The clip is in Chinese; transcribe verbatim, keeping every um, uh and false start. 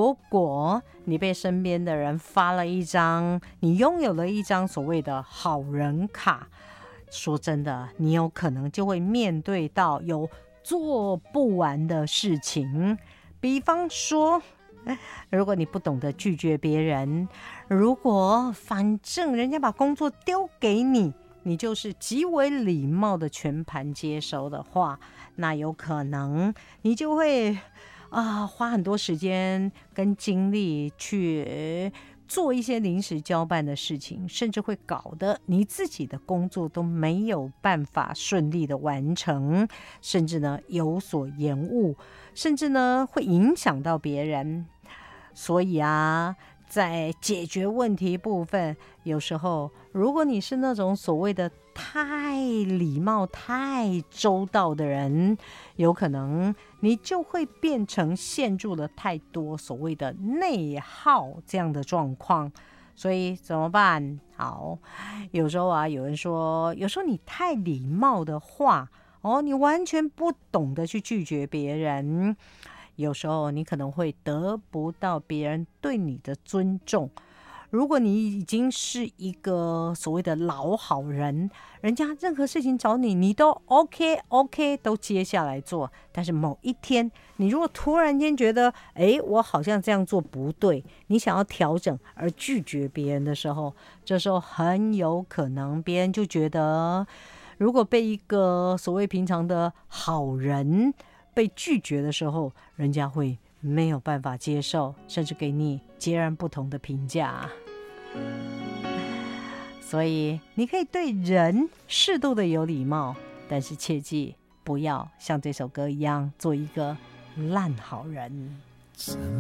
如果你被身边的人发了一张，你拥有了一张所谓的好人卡，说真的，你有可能就会面对到有做不完的事情。比方说，如果你不懂得拒绝别人，如果反正人家把工作丢给你，你就是极为礼貌的全盘接收的话，那有可能你就会啊花很多时间跟精力去做一些临时交办的事情，甚至会搞得你自己的工作都没有办法顺利的完成，甚至呢有所延误，甚至呢会影响到别人。所以啊，在解决问题部分，有时候如果你是那种所谓的太礼貌太周到的人，有可能你就会变成陷入了太多所谓的内耗这样的状况。所以怎么办？好，有时候啊，有人说，有时候你太礼貌的话，哦，你完全不懂得去拒绝别人，有时候你可能会得不到别人对你的尊重。如果你已经是一个所谓的老好人，人家任何事情找你，你都 OK OK 都接下来做。但是某一天，你如果突然间觉得，哎，我好像这样做不对，你想要调整而拒绝别人的时候，这时候很有可能别人就觉得，如果被一个所谓平常的好人被拒绝的时候，人家会没有办法接受，甚至给你截然不同的评价。所以你可以对人适度的有礼貌，但是切记不要像这首歌一样做一个烂好人。